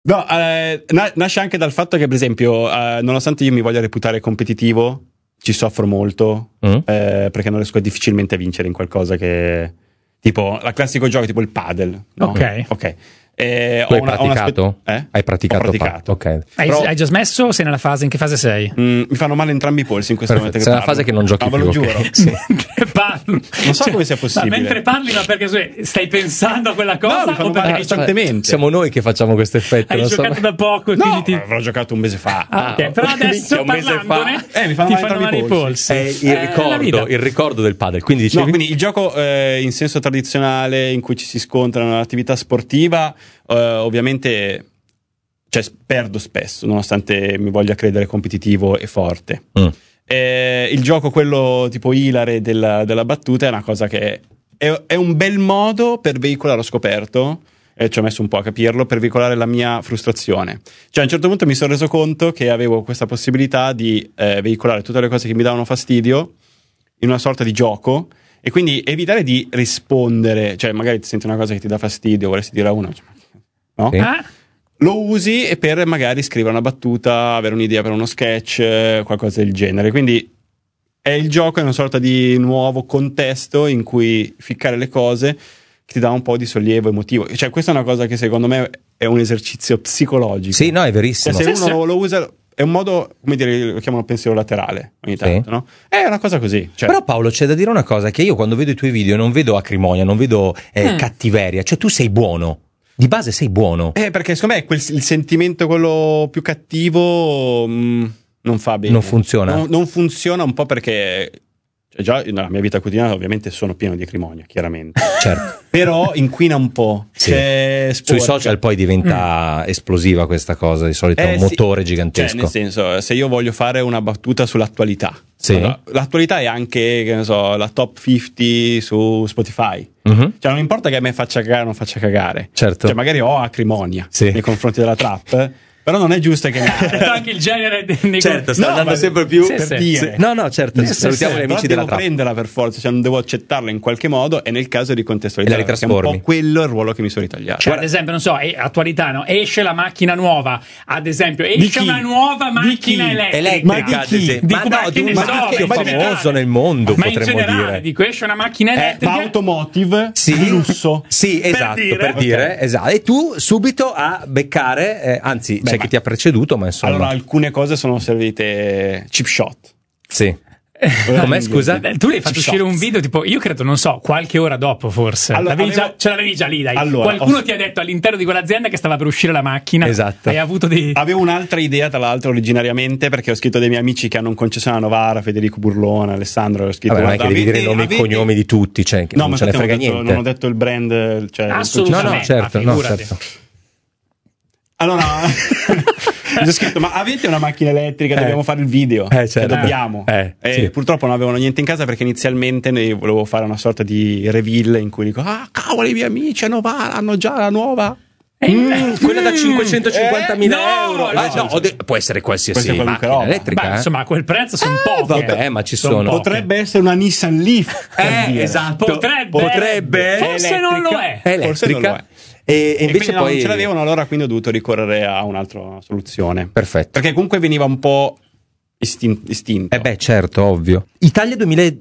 No, nasce anche dal fatto che, per esempio, nonostante io mi voglia reputare competitivo, ci soffro molto perché non riesco difficilmente a vincere in qualcosa che... Tipo, la classico gioco, tipo il padel. No? Ok. Tu hai praticato? Hai praticato? Ho praticato. Ok. Hai già smesso o sei nella fase? In che fase sei? Mi fanno male entrambi i polsi in questo momento. Sei nella fase che non giochi più. Ve lo giuro. Okay. Sì. Mentre parlo. Non so come sia possibile. Mentre parli, ma perché stai pensando a quella cosa? No, mi fanno o male perché costantemente. Siamo noi che facciamo questo effetto. hai giocato da poco? No, quindi avrò giocato un mese fa. Ok, però adesso un mese parlandone mi fanno ti fanno male i polsi. Il ricordo del padel. Quindi dicevi... No, quindi il gioco in senso tradizionale in cui ci si scontrano nell'attività sportiva, ovviamente, cioè, perdo spesso, nonostante mi voglia credere competitivo e forte. Il gioco, quello tipo ilare della battuta, è una cosa che è un bel modo per veicolare, ho scoperto, e ci ho messo un po' a capirlo, per veicolare la mia frustrazione. Cioè, a un certo punto mi sono reso conto che avevo questa possibilità di veicolare tutte le cose che mi davano fastidio in una sorta di gioco, e quindi evitare di rispondere, cioè magari ti senti una cosa che ti dà fastidio, vorresti dire a uno, no? Sì. Lo usi e per magari scrivere una battuta, avere un'idea per uno sketch, qualcosa del genere. Quindi è il gioco, è una sorta di nuovo contesto in cui ficcare le cose che ti dà un po' di sollievo emotivo. Cioè, questa è una cosa che secondo me è un esercizio psicologico. Sì, no, è verissimo. Cioè, se uno lo usa, è un modo, come dire, lo chiamano pensiero laterale ogni tanto, no? È una cosa così. Cioè. Però Paolo, c'è da dire una cosa, che io quando vedo i tuoi video non vedo acrimonia, non vedo cattiveria, cioè tu sei buono. Di base sei buono. Perché secondo me il sentimento, quello più cattivo, non fa bene. Non funziona. Non funziona un po' perché... Cioè, già nella mia vita quotidiana ovviamente sono pieno di acrimonia, chiaramente. Certo. Però inquina un po'. Sì. Sporca. Sui social poi diventa esplosiva questa cosa, di solito è un motore gigantesco. Cioè, nel senso, se io voglio fare una battuta sull'attualità, sì. Allora, l'attualità è anche, che ne so, la top 50 su Spotify. Cioè, non importa che a me faccia cagare o non faccia cagare. Certo. Cioè, magari ho acrimonia nei confronti della trap. Però non è giusto che anche il genere certo, sta andando sempre più per dire. No, certo, salutiamo gli amici della trap. Devo prenderla per forza, cioè non devo accettarla in qualche modo, e nel caso di contestualizzare, perché è un po' quello il ruolo che mi sono ritagliato. Cioè, ad esempio, non so, attualità, no? Esce la macchina nuova, ad esempio, esce una nuova macchina elettrica. Di un marchio famoso nel mondo, ma potremmo in generale, dire. dico, esce una macchina elettrica, ma automotive di lusso. Sì, esatto, per dire, esatto. E tu subito a beccare, anzi, c'è chi ti ha preceduto, ma insomma. Allora, alcune cose sono servite cheap shot. Sì. Com'è, scusa? Tu l'hai fatto uscire un video tipo, io credo, non so, qualche ora dopo forse. Allora, ce l'avevi già lì, dai. Allora, qualcuno ti ha detto all'interno di quell'azienda che stava per uscire la macchina. Esatto. Hai avuto dei... Avevo un'altra idea, tra l'altro, originariamente, perché ho scritto dei miei amici che hanno un concessionario a Novara, Federico Burlone, Alessandro, ho scritto... non è che devi dire i nomi e cognomi di tutti, cioè, che non ce ne frega niente. Non ho detto il brand, cioè... Assolutamente. No, certo. Allora... ho scritto, ma avete una macchina elettrica? Dobbiamo fare il video. Certo. Dobbiamo. Sì. Purtroppo non avevano niente in casa, perché inizialmente ne volevo fare una sorta di reveal in cui dico: ah, cavolo, i miei amici a Novara hanno già la nuova. Quella da 550.000 euro. Può essere qualsiasi macchina elettrica. Beh, insomma, a quel prezzo sono poche. Vabbè, ma ci sono. Potrebbe essere una Nissan Leaf. Esatto. Potrebbe. Forse non lo è. Forse non lo è. E invece poi non ce l'avevano, allora quindi ho dovuto ricorrere a un'altra soluzione. Perfetto. Perché comunque veniva un po' istinto. Certo, ovvio. Italia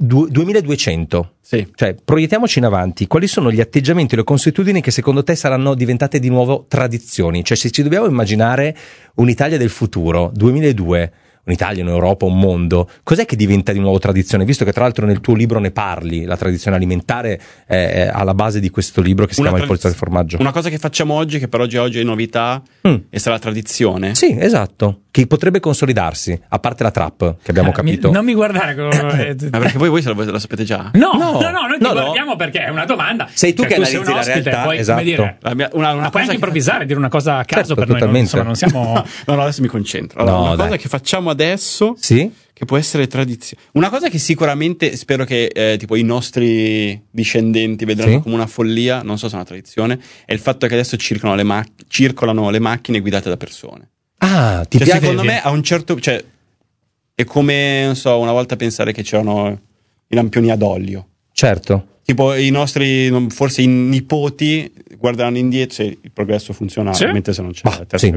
2200. Sì. Cioè, proiettiamoci in avanti. Quali sono gli atteggiamenti e le consuetudini che secondo te saranno diventate di nuovo tradizioni? Cioè, se ci dobbiamo immaginare un'Italia del futuro, 2002, un'Italia, un'Europa, un mondo, cos'è che diventa di nuovo tradizione? Visto che tra l'altro nel tuo libro ne parli, la tradizione alimentare è alla base di questo libro che si chiama Il polso del formaggio. Una cosa che facciamo oggi, che per oggi è novità, e sarà tradizione. Sì, esatto, che potrebbe consolidarsi, a parte la trap, che abbiamo capito. Non mi guardare Ma perché voi la sapete già? No, noi ti guardiamo perché è una domanda. Sei tu che analizzi sei un ospite, la realtà, puoi, esatto. come dire, una puoi anche improvvisare, dire una cosa a caso, certo, per noi, insomma, non siamo... No, adesso mi concentro. Allora, una cosa che facciamo adesso, sì? Che può essere tradizione. Una cosa che sicuramente spero che tipo i nostri discendenti vedranno come una follia, non so se è una tradizione, è il fatto che adesso circolano le macchine guidate da persone. Ah, ti piace? Secondo me a un certo... Cioè, è come, non so, una volta pensare che c'erano i lampioni ad olio. Certo. Tipo i nostri, forse i nipoti guarderanno indietro se il progresso funziona, mentre se non c'è. Sì.